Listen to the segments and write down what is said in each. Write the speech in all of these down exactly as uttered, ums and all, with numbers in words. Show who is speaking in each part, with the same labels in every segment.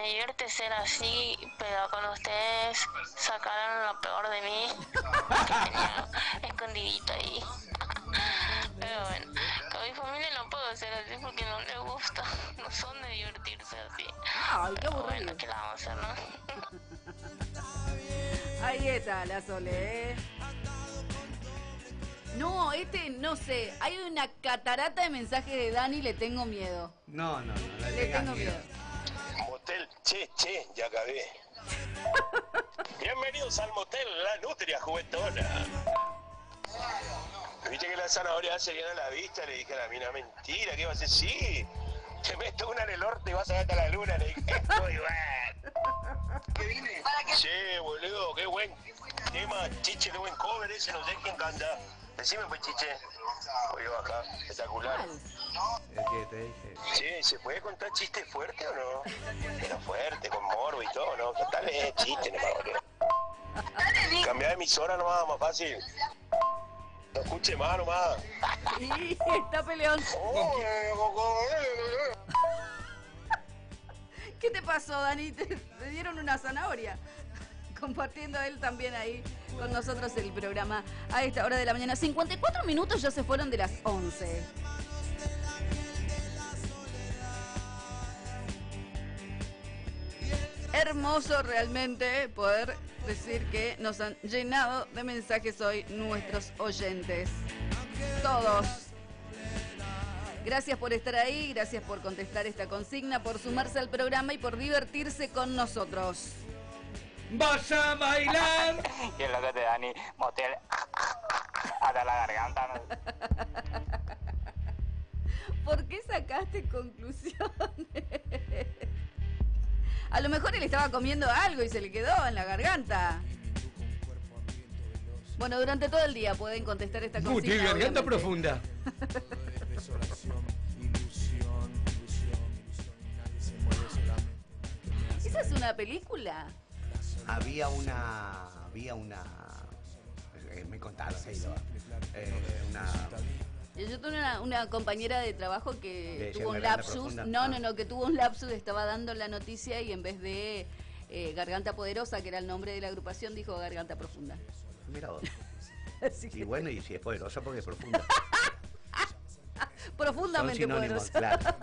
Speaker 1: divierte ser así, pero con ustedes sacaron lo peor de mí, que tenía escondidito ahí. Pero bueno, con mi familia no puedo ser así porque no les gusta, no son de divertirse así.
Speaker 2: Ay, qué
Speaker 1: Pero
Speaker 2: aburrido.
Speaker 1: bueno, ¿qué la vamos a hacer, no?
Speaker 2: Ahí está la Sole, ¿eh? No, este no sé. Hay una catarata de mensajes de Dani, le tengo miedo.
Speaker 3: No, no, no, le
Speaker 2: Le
Speaker 3: tengas
Speaker 2: tengo
Speaker 3: miedo.
Speaker 2: miedo.
Speaker 4: Motel Che Che, ya acabé. Bienvenidos al motel La Nutria Juguetona. Viste que la zanahoria hace bien a la vista, le dije a la mina, mentira, ¿qué va a hacer? Sí, te meto una en el orto y vas a ver hasta la luna, le dije, muy bueno. ¿Qué vine? Che, boludo, qué buen tema, chiche, qué buen cover ese, no sé quién canta. Decime pues, chiche. Voy acá, espectacular.
Speaker 3: El que te dije.
Speaker 4: Che, ¿se puede contar chiste fuerte o no? Pero fuerte, con morbo y todo, ¿no? Contale chiste, no me cambiar de emisora nomás, más fácil. No escuche más nomás.
Speaker 2: Y está peleón. ¿Qué te pasó, Dani? ¿Te, te dieron una zanahoria? Compartiendo él también ahí con nosotros el programa a esta hora de la mañana. cincuenta y cuatro minutos ya se fueron de las once. Hermoso realmente poder decir que nos han llenado de mensajes hoy nuestros oyentes. Todos. Gracias por estar ahí, gracias por contestar esta consigna, por sumarse al programa y por divertirse con nosotros.
Speaker 3: ¡Vas a bailar!
Speaker 5: Y es lo que te da ni motel hasta la garganta, ¿no?
Speaker 2: ¿Por qué sacaste conclusiones? A lo mejor él estaba comiendo algo y se le quedó en la garganta. Bueno, durante todo el día pueden contestar esta consigna.
Speaker 3: Guti, garganta
Speaker 2: obviamente.
Speaker 3: profunda.
Speaker 2: ¿Esa es una película?
Speaker 3: Había una. Había una. eh, me contaron, se iba. Eh, una.
Speaker 2: Yo tuve una, una compañera de trabajo que
Speaker 3: De
Speaker 2: tuvo un
Speaker 3: garganta
Speaker 2: lapsus.
Speaker 3: profunda.
Speaker 2: No,
Speaker 3: Ah.
Speaker 2: no, no, que tuvo un lapsus, estaba dando la noticia y en vez de eh, Garganta Poderosa, que era el nombre de la agrupación, dijo Garganta Profunda.
Speaker 3: Mira vos.
Speaker 2: Así que
Speaker 3: Y bueno, y si es poderosa, porque es profunda.
Speaker 2: profundamente
Speaker 3: Son sinónimos,
Speaker 2: poderosa.
Speaker 3: claro.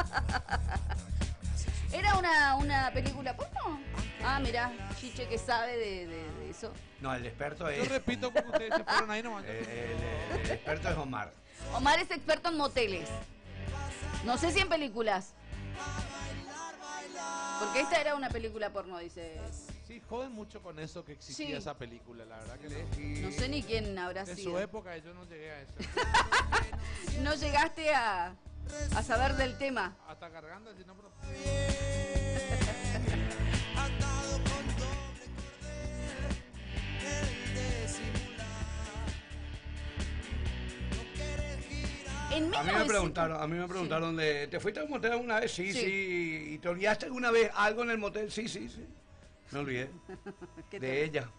Speaker 2: ¿Era una, una película porno? Ah, mira, Chiche que sabe de, de- de eso.
Speaker 3: No, el experto
Speaker 6: Yo
Speaker 3: es.
Speaker 6: repito porque ustedes se fueron ahí nomás.
Speaker 3: eh, el, el experto es Omar.
Speaker 2: Omar es experto en moteles. No sé si en películas. Porque esta era una película porno, dice.
Speaker 6: Sí, joden mucho con eso que existía
Speaker 2: Sí.
Speaker 6: esa película, la verdad que no.
Speaker 2: No sé ni quién habrá
Speaker 6: En su
Speaker 2: sido.
Speaker 6: época yo no llegué a eso.
Speaker 2: No llegaste a, a saber del tema.
Speaker 6: Hasta garganta, si no, pero...
Speaker 2: En
Speaker 3: A mí me
Speaker 2: mil novecientos
Speaker 3: preguntaron, a mí me preguntaron de, ¿te fuiste a un motel alguna vez? Sí,
Speaker 2: Sí.
Speaker 3: sí. ¿Y te olvidaste alguna vez algo en el motel? Sí, sí, sí. Me olvidé.
Speaker 2: ¿Qué
Speaker 3: De
Speaker 2: te-
Speaker 3: ella.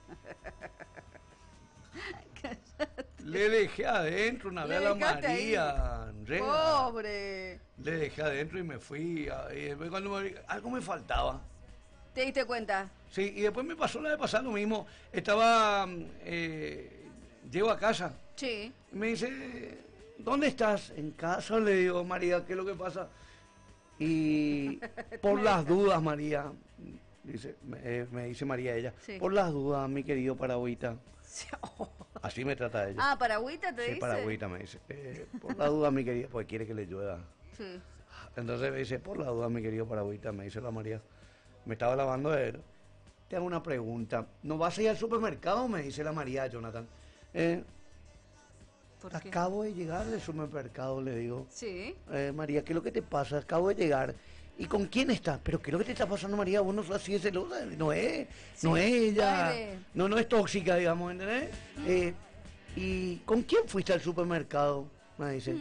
Speaker 3: Le dejé adentro una
Speaker 2: Le
Speaker 3: vez a la
Speaker 2: dejaste ahí.
Speaker 3: María. Andrea.
Speaker 2: Pobre.
Speaker 3: Le dejé adentro y me fui. a- Y después cuando me- algo me faltaba.
Speaker 2: ¿Te diste cuenta?
Speaker 3: Sí, y después me pasó la de pasar lo mismo. Estaba, mm, eh, llego a casa.
Speaker 2: Sí.
Speaker 3: Me dice, ¿dónde estás? En casa, le digo, María, ¿qué es lo que pasa? Y por las dudas, María, dice, me, eh, me dice María ella,
Speaker 2: Sí.
Speaker 3: por las dudas, mi querido Paragüita. Así me trata ella.
Speaker 2: Ah, Paragüita te
Speaker 3: Sí,
Speaker 2: dice.
Speaker 3: Paragüita me dice, eh, por las dudas, mi querida, porque quiere que le llueva.
Speaker 2: Sí.
Speaker 3: Entonces me dice, por la duda, mi querido Paragüita, me dice la María, me estaba lavando él. Te hago una pregunta. ¿No vas a ir al supermercado? Me dice la María, Jonathan. Eh,
Speaker 2: ¿Por qué?
Speaker 3: acabo de llegar del supermercado, le digo.
Speaker 2: Sí.
Speaker 3: Eh, María, ¿qué es lo que te pasa? Acabo de llegar. ¿Y con quién estás? ¿Pero qué es lo que te está pasando, María? Vos no sos así de celosa. No es, no es ella.
Speaker 2: no es de-
Speaker 3: No, no es tóxica, digamos, ¿entendés? Eh, ¿y con quién fuiste al supermercado? Me dice.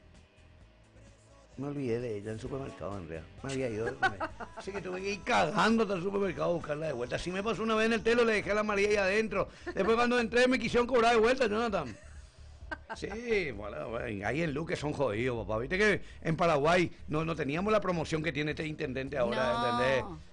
Speaker 3: Me olvidé de ella en el supermercado, en realidad. Me había ido. me- Así que tuve que ir cagando hasta el supermercado a buscarla de vuelta. Así me pasó una vez en el telo, le dejé a la María ahí adentro. Después cuando entré me quisieron cobrar de vuelta, Jonathan. Sí, bueno, bueno, ahí en Luque son jodidos, papá. Viste que en Paraguay no, no teníamos la promoción que tiene este intendente ahora,
Speaker 2: No.
Speaker 3: ¿entendés?